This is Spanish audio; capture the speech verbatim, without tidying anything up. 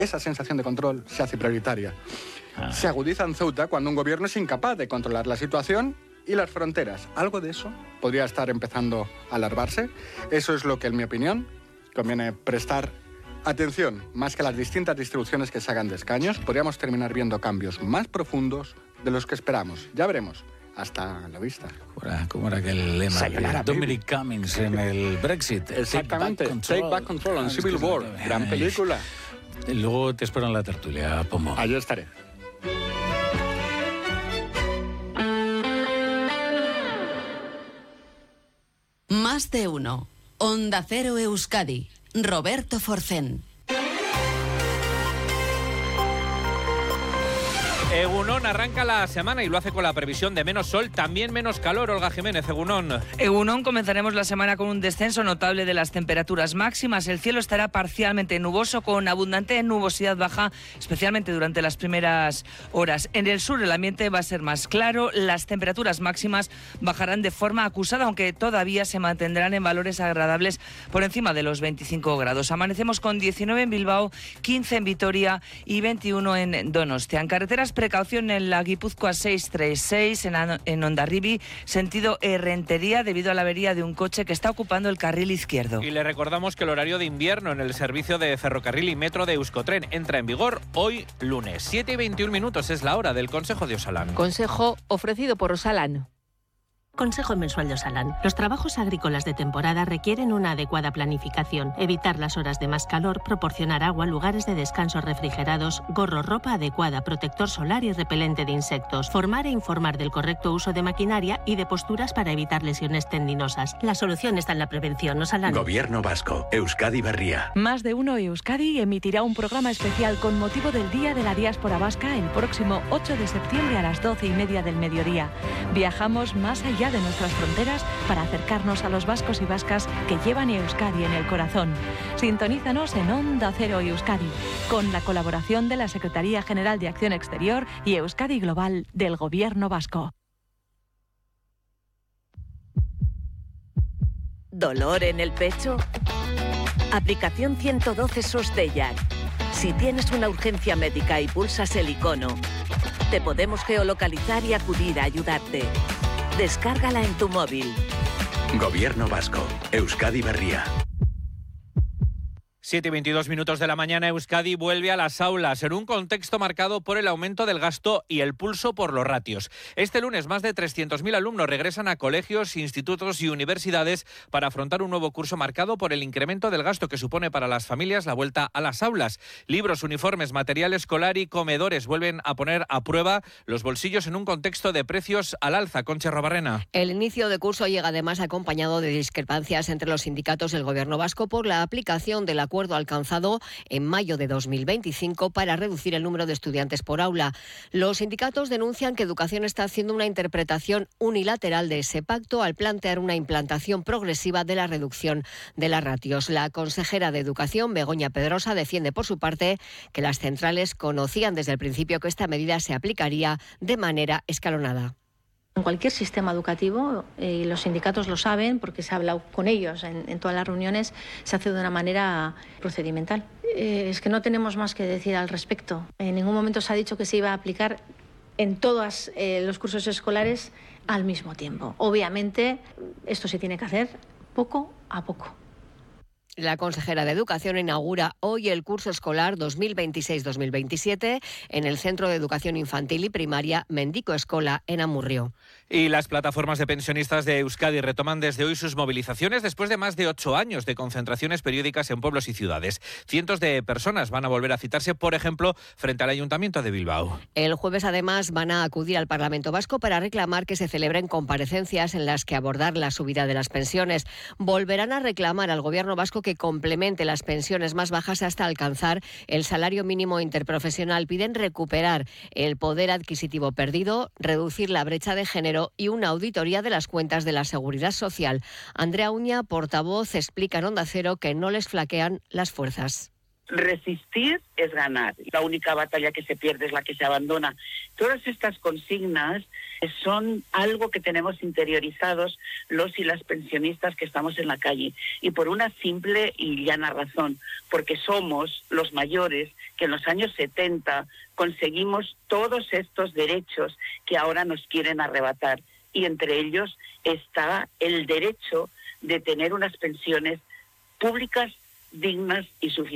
Esa sensación de control se hace prioritaria. Ah. Se agudiza en Ceuta cuando un gobierno es incapaz de controlar la situación y las fronteras. Algo de eso podría estar empezando a alarvarse. Eso es lo que, en mi opinión, conviene prestar atención. Más que las distintas distribuciones que se hagan de escaños, podríamos terminar viendo cambios más profundos de los que esperamos. Ya veremos. Hasta la vista. ¿Cómo era aquel lema Sayonara, de Dominic Cummings en el Brexit? Exactamente. Take Back Control, Take Back Control en Civil War. Gran película. Y luego te espero en la tertulia, Pombo. Allí estaré. Más de uno. Onda Cero Euskadi. Roberto Forcén. Egunon arranca la semana y lo hace con la previsión de menos sol, también menos calor. Olga Jiménez, Egunon. Egunon, comenzaremos la semana con un descenso notable de las temperaturas máximas. El cielo estará parcialmente nuboso con abundante nubosidad baja, especialmente durante las primeras horas. En el sur el ambiente va a ser más claro, las temperaturas máximas bajarán de forma acusada, aunque todavía se mantendrán en valores agradables por encima de los veinticinco grados. Amanecemos con diecinueve en Bilbao, quince en Vitoria y veintiuno en Donostia. En carreteras, precaución en la Guipúzcoa seiscientos treinta y seis, en, en Hondarribia, sentido Errentería, debido a la avería de un coche que está ocupando el carril izquierdo. Y le recordamos que el horario de invierno en el servicio de ferrocarril y metro de Euskotren entra en vigor hoy lunes. siete y veintiún minutos es la hora del Consejo de Osalan. Consejo ofrecido por Osalan. Consejo mensual de Osalan. Los trabajos agrícolas de temporada requieren una adecuada planificación, evitar las horas de más calor, proporcionar agua, lugares de descanso refrigerados, gorro, ropa adecuada, protector solar y repelente de insectos, formar e informar del correcto uso de maquinaria y de posturas para evitar lesiones tendinosas. La solución está en la prevención. Osalan. Gobierno Vasco. Euskadi Berria. Más de uno Euskadi emitirá un programa especial con motivo del Día de la Diáspora Vasca el próximo ocho de septiembre a las doce y media del mediodía. Viajamos más allá de nuestras fronteras para acercarnos a los vascos y vascas que llevan Euskadi en el corazón. Sintonízanos en Onda Cero Euskadi, con la colaboración de la Secretaría General de Acción Exterior y Euskadi Global del Gobierno Vasco. ¿Dolor en el pecho? Aplicación ciento doce Sostellar. Si tienes una urgencia médica y pulsas el icono, te podemos geolocalizar y acudir a ayudarte. Descárgala en tu móvil. Gobierno Vasco. Euskadi Berria. siete y veintidós minutos de la mañana, Euskadi vuelve a las aulas en un contexto marcado por el aumento del gasto y el pulso por los ratios. Este lunes, más de trescientos mil alumnos regresan a colegios, institutos y universidades para afrontar un nuevo curso marcado por el incremento del gasto que supone para las familias la vuelta a las aulas. Libros, uniformes, material escolar y comedores vuelven a poner a prueba los bolsillos en un contexto de precios al alza. Concha Robarrena. El inicio de curso llega además acompañado de discrepancias entre los sindicatos del Gobierno vasco por la aplicación del acuerdo alcanzado en mayo de dos mil veinticinco para reducir el número de estudiantes por aula. Los sindicatos denuncian que Educación está haciendo una interpretación unilateral de ese pacto al plantear una implantación progresiva de la reducción de las ratios. La consejera de Educación, Begoña Pedrosa, defiende por su parte que las centrales conocían desde el principio que esta medida se aplicaría de manera escalonada. En cualquier sistema educativo, y eh, los sindicatos lo saben porque se ha hablado con ellos en, en todas las reuniones, se hace de una manera procedimental. Eh, es que no tenemos más que decir al respecto. En ningún momento se ha dicho que se iba a aplicar en todos eh, los cursos escolares al mismo tiempo. Obviamente, esto se tiene que hacer poco a poco. La consejera de Educación inaugura hoy el curso escolar dos mil veintiséis dos mil veintisiete en el Centro de Educación Infantil y Primaria Mendico Escola en Amurrio. Y las plataformas de pensionistas de Euskadi retoman desde hoy sus movilizaciones después de más de ocho años de concentraciones periódicas en pueblos y ciudades. Cientos de personas van a volver a citarse, por ejemplo, frente al Ayuntamiento de Bilbao. El jueves, además, van a acudir al Parlamento Vasco para reclamar que se celebren comparecencias en las que abordar la subida de las pensiones. Volverán a reclamar al Gobierno vasco que complemente las pensiones más bajas hasta alcanzar el salario mínimo interprofesional. Piden recuperar el poder adquisitivo perdido, reducir la brecha de género y una auditoría de las cuentas de la Seguridad Social. Andrea Uña, portavoz, explica en Onda Cero que no les flaquean las fuerzas. Resistir es ganar. La única batalla que se pierde es la que se abandona. Todas estas consignas son algo que tenemos interiorizados los y las pensionistas que estamos en la calle, y por una simple y llana razón, porque somos los mayores que en los años setenta conseguimos todos estos derechos que ahora nos quieren arrebatar, y entre ellos está el derecho de tener unas pensiones públicas, dignas y suficientes.